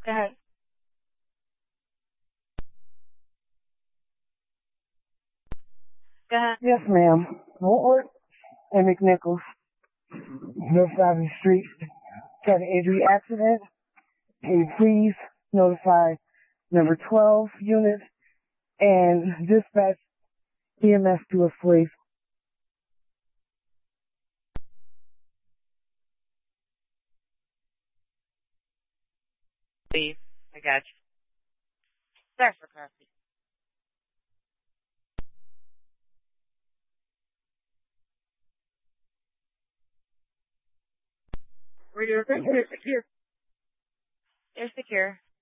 Go ahead. Go ahead. Yes, ma'am. Wentworth and McNichols, North side of the street. Had an injury accident. Can you please notify number 12 unit and dispatch EMS to us, please? Please. I got you. Sorry for coffee. Radio, you're secure. You're secure.